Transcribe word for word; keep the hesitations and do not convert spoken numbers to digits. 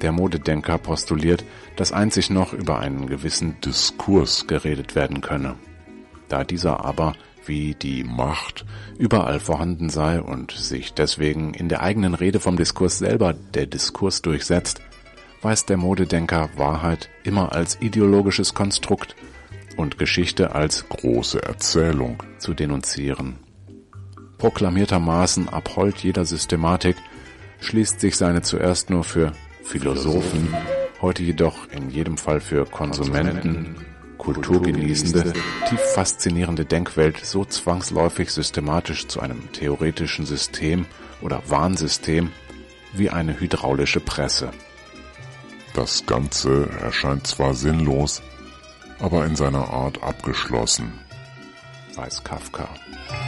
Der Modedenker postuliert, dass einzig noch über einen gewissen Diskurs geredet werden könne. Da dieser aber, wie die Macht, überall vorhanden sei und sich deswegen in der eigenen Rede vom Diskurs selber der Diskurs durchsetzt, weiß der Modedenker Wahrheit immer als ideologisches Konstrukt und Geschichte als große Erzählung zu denunzieren. Proklamiertermaßen abhold jeder Systematik schließt sich seine zuerst nur für Philosophen, heute jedoch in jedem Fall für Konsumenten, Kulturgenießende, tief faszinierende Denkwelt so zwangsläufig systematisch zu einem theoretischen System oder Warnsystem wie eine hydraulische Presse. Das Ganze erscheint zwar sinnlos, aber in seiner Art abgeschlossen, weiß Kafka.